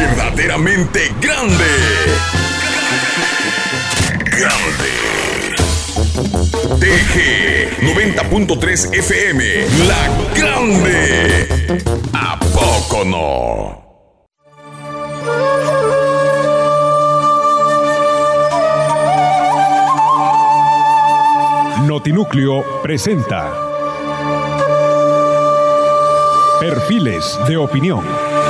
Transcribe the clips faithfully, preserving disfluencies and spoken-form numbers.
verdaderamente grande. Grande. T G noventa punto tres F M, La Grande. ¿A poco no? Notinúcleo presenta Perfiles de Opinión.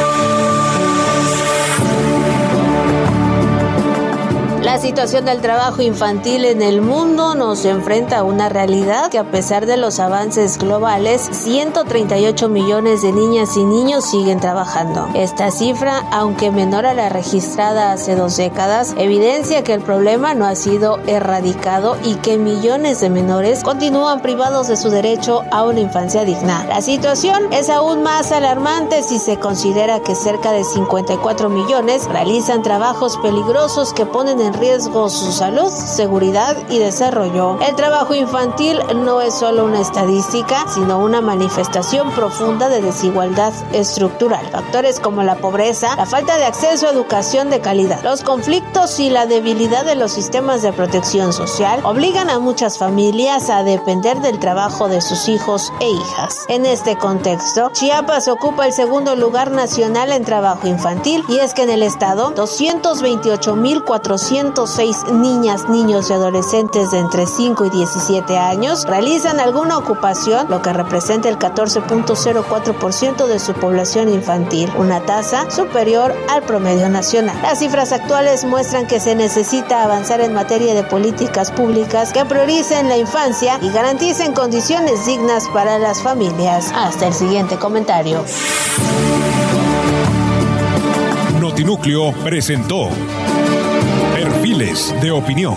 La situación del trabajo infantil en el mundo nos enfrenta a una realidad que, a pesar de los avances globales, ciento treinta y ocho millones de niñas y niños siguen trabajando. Esta cifra, aunque menor a la registrada hace dos décadas, evidencia que el problema no ha sido erradicado y que millones de menores continúan privados de su derecho a una infancia digna. La situación es aún más alarmante si se considera que cerca de cincuenta y cuatro millones realizan trabajos peligrosos que ponen en riesgo su salud, seguridad y desarrollo. El trabajo infantil no es solo una estadística, sino una manifestación profunda de desigualdad estructural. Factores como la pobreza, la falta de acceso a educación de calidad, los conflictos y la debilidad de los sistemas de protección social obligan a muchas familias a depender del trabajo de sus hijos e hijas. En este contexto, Chiapas ocupa el segundo lugar nacional en trabajo infantil, y es que en el estado doscientos veintiocho mil cuatrocientos seis niñas, niños y adolescentes de entre cinco y diecisiete años realizan alguna ocupación, lo que representa el catorce punto cero cuatro por ciento de su población infantil, una tasa superior al promedio nacional. Las cifras actuales muestran que se necesita avanzar en materia de políticas públicas que prioricen la infancia y garanticen condiciones dignas para las familias. Hasta el siguiente comentario. Notinúcleo presentó Perfiles de Opinión.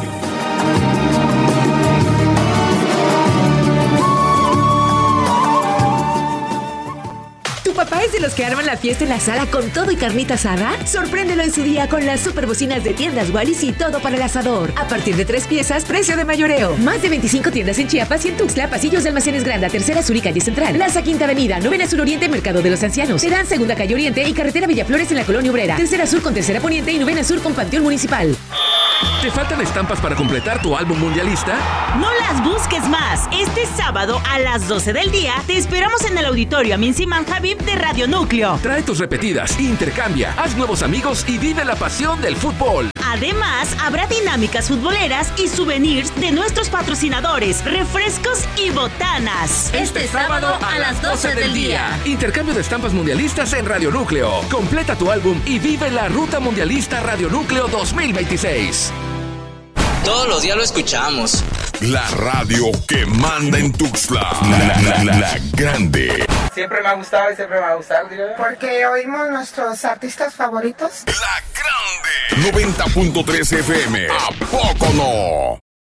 ¿Tu papá es de los que arman la fiesta en la sala con todo y carnita asada? Sorpréndelo en su día con las superbocinas de tiendas Wallis y todo para el asador. A partir de tres piezas, precio de mayoreo. Más de veinticinco tiendas en Chiapas y en Tuxtla, pasillos de Almacenes Granda, Tercera Sur y Calle Central. Plaza Quinta Avenida, Novena Sur Oriente, Mercado de los Ancianos. Terán Segunda Calle Oriente y Carretera Villaflores en la Colonia Obrera. Tercera Sur con Tercera Poniente y Novena Sur con Panteón Municipal. ¿Te faltan estampas para completar tu álbum mundialista? No las busques más. Este sábado a las doce del día te esperamos en el auditorio Amin Siman Habib de Radio Núcleo. Trae tus repetidas, intercambia, haz nuevos amigos y vive la pasión del fútbol. Además, habrá dinámicas futboleras y souvenirs de nuestros patrocinadores, refrescos y botanas. Este sábado a las doce del día. Intercambio de estampas mundialistas en Radio Núcleo. Completa tu álbum y vive la Ruta Mundialista Radio Núcleo dos mil veintiséis. Todos los días lo escuchamos. La radio que manda en Tuxtla. La, la, la, la Grande. Siempre me ha gustado y siempre me va a gustar, digo yo. Porque oímos nuestros artistas favoritos. La Grande. noventa punto tres F M. ¿A poco no?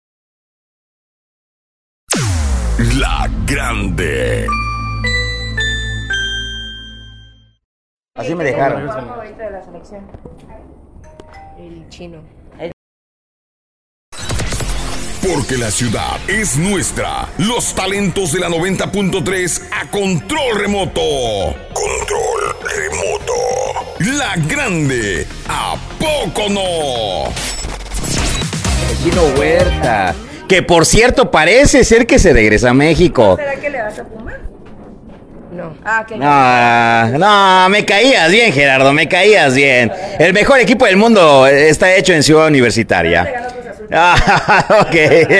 La Grande. Así me dejaron. ¿El favorito de la selección? El chino. Porque la ciudad es nuestra. Los talentos de la noventa punto tres a control remoto. Control remoto. La Grande. ¿A poco no? Chino Huerta. Que por cierto parece ser que se regresa a México. ¿Será que le vas a Puma? No. Ah, que no. No, me caías bien, Gerardo, me caías bien. El mejor equipo del mundo está hecho en Ciudad Universitaria. Ah, ok.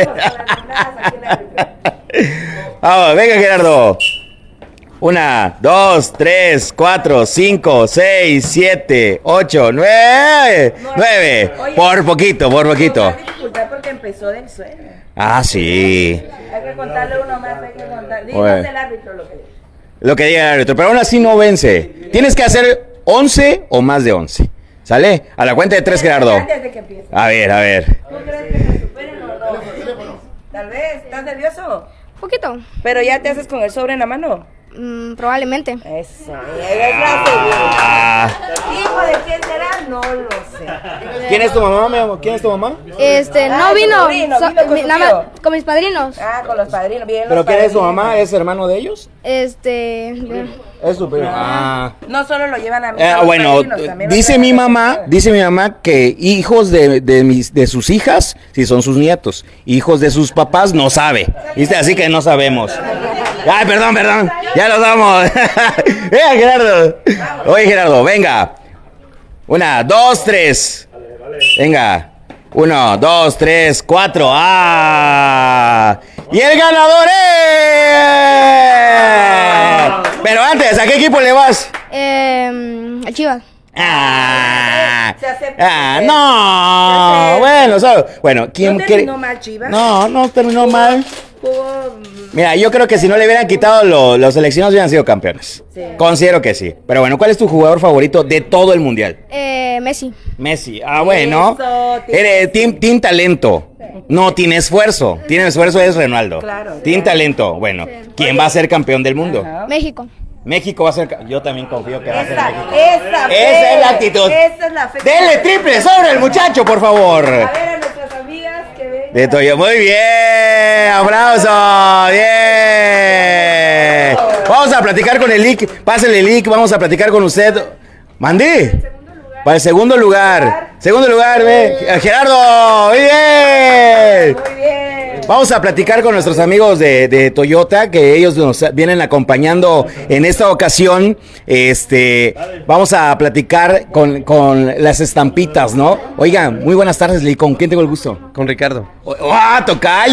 Vamos, venga, Gerardo. Una, dos, tres, cuatro, cinco, seis, siete, ocho, nueve. Nueve. Oye, por poquito, por poquito. No dificultad porque empezó del suelo. Ah, sí. Hay que contarle uno más, hay que contar. Dígase Bueno. el árbitro lo que dice. Lo que diga el árbitro, pero aún así no vence. Tienes que hacer once o más de once. ¿Sale? A la cuenta de tres, Gerardo. Antes de que empiece. A ver, a ver. ¿Tú crees que me superen o no? Tal vez. ¿Estás nervioso? Poquito. ¿Pero ya te haces con el sobre en la mano? Mm, probablemente. Eso. Eres la segunda. Hijo de quién será? No lo sé. ¿Quién es tu mamá, mi amor? ¿Quién es tu mamá? Este, no Ah, vino, tu sobrino, so- vino con mi- tu nada tío. más con mis padrinos. Ah, con los padrinos. Bien, ¿Pero los quién es tu padrinos. mamá? ¿Es hermano de ellos? Este, Es su primo. Ah. No solo lo llevan a mí. Eh, los bueno, padrinos, también lo dice llevan mi a- mamá, dice mi mamá que hijos de, de, mis, de sus hijas, si son sus nietos, hijos de sus papás, no sabe. ¿Viste? Así que no sabemos. Ay, perdón, perdón, ya los damos. Venga, Gerardo. Oye, Gerardo, venga. Una, dos, tres. Venga. Uno, dos, tres, cuatro. ¡Ah! Y el ganador es... Pero antes, ¿a qué equipo le vas? eh, Chivas. Ah, Se acepta. ah, Se no. acepta. Bueno, solo, bueno, ¿quién ¿No quiere? terminó mal Chivas? No, no terminó mal. Jugó, Mira, yo creo que si no le hubieran quitado lo- los seleccionados hubieran sido campeones. Sí. Considero que sí. Pero bueno, ¿cuál es tu jugador favorito de todo el mundial? Eh, Messi. Messi. Ah, bueno. Eso, tiene- Eres team, team talento. No, tiene esfuerzo. Tiene esfuerzo es Ronaldo. Claro. Team talento. Bueno, ¿quién va a ser campeón del mundo? México. México va a ser. ca- Yo también confío que va a ser Esa, México. esa, Esa es la actitud. Esa es la fe. Denle triple sobre el muchacho, por favor. A ver a nuestras amigas que vengan. De Toyo, muy bien, aplauso, bien. Vamos a platicar con el Lick, pásenle el Lick, vamos a platicar con usted. Mandí. Para el segundo lugar. Segundo lugar, ve. Gerardo, muy bien. Muy bien. Vamos a platicar con nuestros amigos de, de Toyota, que ellos nos vienen acompañando en esta ocasión. Este, vamos a platicar con, con las estampitas, ¿no? Oigan, muy buenas tardes, Lee. ¿Con quién tengo el gusto? Con Ricardo. ¡Ah,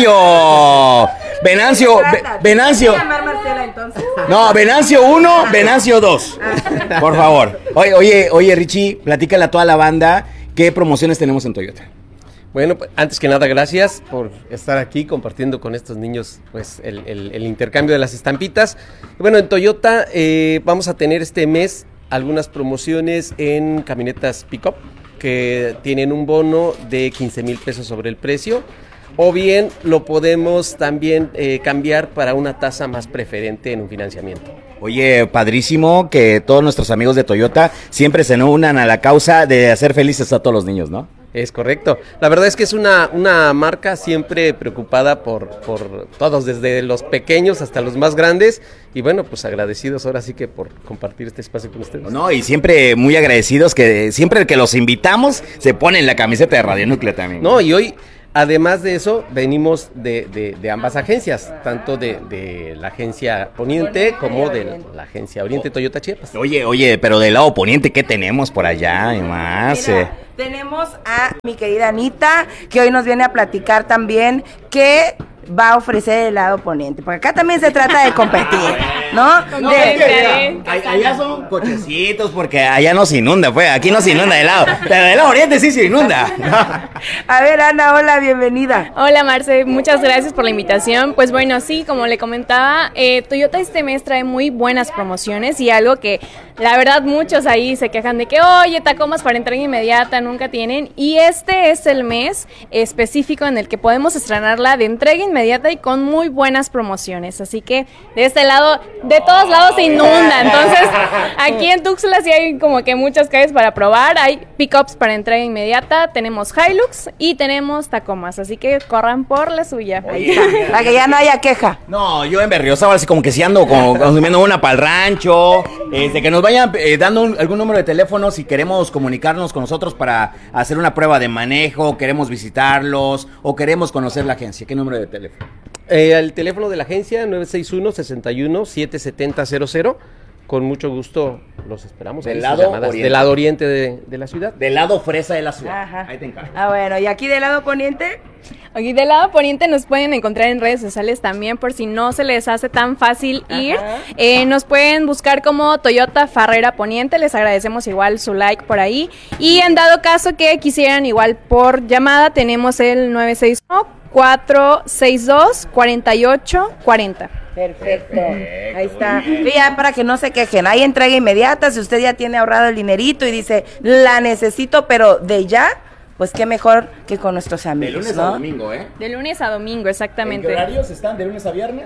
tocayo! Venancio, Ve- Venancio. ¿Te voy a llamar Marcela entonces? No, Venancio uno, Venancio dos. Por favor. Oye, oye, oye, Richie, platícale a toda la banda qué promociones tenemos en Toyota. Bueno, pues, antes que nada, gracias por estar aquí compartiendo con estos niños pues el, el- el intercambio de las estampitas. Bueno, en Toyota eh, vamos a tener este mes algunas promociones en camionetas pick-up que tienen un bono de quince mil pesos sobre el precio, o bien lo podemos también eh, cambiar para una tasa más preferente en un financiamiento. Oye, padrísimo que todos nuestros amigos de Toyota siempre se unan a la causa de hacer felices a todos los niños, ¿no? Es correcto. La verdad es que es una, una marca siempre preocupada por, por todos, desde los pequeños hasta los más grandes. Y bueno, pues agradecidos ahora sí que por compartir este espacio con ustedes. No, y siempre muy agradecidos que siempre que los invitamos se ponen la camiseta de Radio Núcleo también. No, y hoy, además de eso, venimos de, de, de ambas agencias, tanto de, de la agencia Poniente como de la, la agencia Oriente Toyota Chiapas. Oye, oye, pero del lado poniente, ¿qué tenemos por allá? Y más. Mira, eh? tenemos a mi querida Anita, que hoy nos viene a platicar también que va a ofrecer el lado poniente, porque acá también se trata de competir, ¿no? No, De- es que, mira, a- allá son cochecitos porque allá no se inunda, pues, aquí no se inunda de lado, pero del lado oriente sí se inunda. A ver, Ana, hola, bienvenida. Hola Marce, muchas gracias por la invitación. Pues bueno, sí, como le comentaba, eh, Toyota este mes trae muy buenas promociones y algo que la verdad muchos ahí se quejan de que, oye, Tacomas para entrega inmediata nunca tienen, y este es el mes específico en el que podemos estrenarla de entrega inmediata y con muy buenas promociones. Así que de este lado, de todos lados se inunda. Entonces, aquí en Tuxtla sí hay como que muchas calles para probar. Hay pickups para entrega inmediata, tenemos Hilux y tenemos Tacomas. Así que corran por la suya. Ahí está, para que ya no haya queja. No, yo en Berriozábal así como que si ando como consumiendo una para el rancho, este, que nos vayan eh, dando un- algún número de teléfono si queremos comunicarnos con nosotros para hacer una prueba de manejo, queremos visitarlos o queremos conocer la agencia. ¿Qué número de teléfono? Eh, el teléfono de la agencia nueve seis uno, seis uno, siete siete cero cero cero. Con mucho gusto los esperamos. Del Ahí lado sus llamadas. oriente. Del lado oriente de, de la ciudad. Del lado fresa de la ciudad. Ajá. Ahí te encargo. Ah, bueno, y aquí del lado poniente, Aquí del lado poniente nos pueden encontrar en redes sociales también, por si no se les hace tan fácil ir. Eh, nos pueden buscar como Toyota Farrera Poniente, les agradecemos igual su like por ahí. Y en dado caso que quisieran igual por llamada, tenemos el nueve seis uno, cuatro seis dos, cuatro ocho cuatro cero. perfecto. Ahí está. Y ya para que no se quejen, hay entrega inmediata. Si usted ya tiene ahorrado el dinerito y dice, la necesito, pero de ya, pues qué mejor que con nuestros amigos, De lunes ¿no? a domingo, ¿eh? De lunes a domingo, ¿En exactamente. qué horarios están? ¿De lunes a viernes?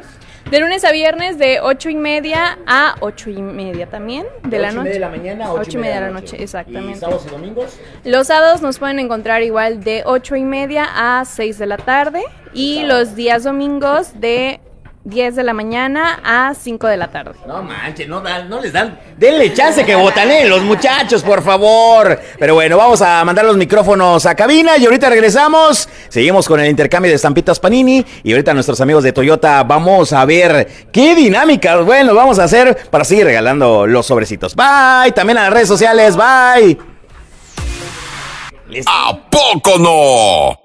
De lunes a viernes de ocho y media a ocho y media también de, de la noche. ocho y media de la mañana a ocho y media de la noche. noche, exactamente. ¿Y sábados y domingos? Los sábados nos pueden encontrar igual de ocho y media a seis de la tarde y los días domingos de diez de la mañana a cinco de la tarde. No manches, no, dan, no les dan. Denle chance que botaneen los muchachos, por favor. Pero bueno, vamos a mandar los micrófonos a cabina y ahorita regresamos. Seguimos con el intercambio de estampitas Panini y ahorita nuestros amigos de Toyota vamos a ver qué dinámicas, bueno, vamos a hacer para seguir regalando los sobrecitos. Bye, también a las redes sociales, bye. ¿A poco no?